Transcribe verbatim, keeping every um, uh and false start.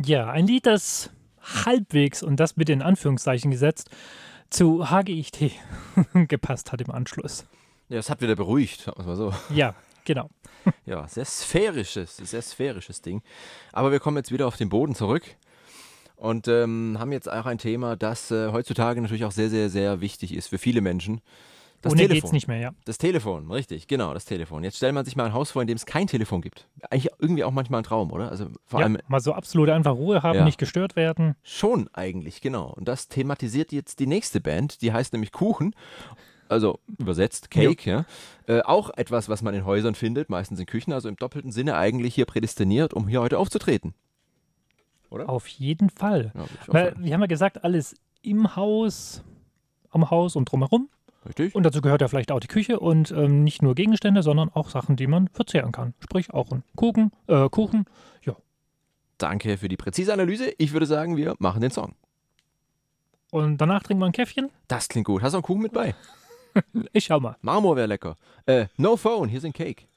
Ja, ein Lied, das halbwegs, und das bitte in Anführungszeichen gesetzt, zu H G I T gepasst hat im Anschluss. Ja, es hat wieder beruhigt, sagen wir mal so. Ja, genau. Ja, sehr sphärisches, sehr sphärisches Ding. Aber wir kommen jetzt wieder auf den Boden zurück und ähm, haben jetzt auch ein Thema, das äh, heutzutage natürlich auch sehr, sehr, sehr wichtig ist für viele Menschen. Das Ohne Telefon. geht's nicht mehr, ja. Das Telefon, richtig, genau, das Telefon. Jetzt stellt man sich mal ein Haus vor, in dem es kein Telefon gibt. Eigentlich irgendwie auch manchmal ein Traum, oder? Also vor Ja, allem mal so absolut einfach Ruhe haben, Ja. nicht gestört werden. schon eigentlich, genau. Und das thematisiert jetzt die nächste Band, die heißt nämlich Kuchen. Also übersetzt Cake, ja. Äh, auch etwas, was man in Häusern findet, meistens in Küchen, also im doppelten Sinne eigentlich hier prädestiniert, um hier heute aufzutreten. Oder? Auf jeden Fall. Ja, würd ich auch Weil, sagen. wir haben ja gesagt, alles im Haus, am Haus und drumherum. Richtig? Und dazu gehört ja vielleicht auch die Küche und ähm, nicht nur Gegenstände, sondern auch Sachen, die man verzehren kann. Sprich auch ein Kuchen, äh, Kuchen. Ja. Danke für die präzise Analyse. Ich würde sagen, wir machen den Song. Und danach trinken wir ein Käffchen. Das klingt gut. Hast du einen Kuchen mit bei? Ich schau mal. Marmor wäre lecker. Äh, no phone, hier sind Cake.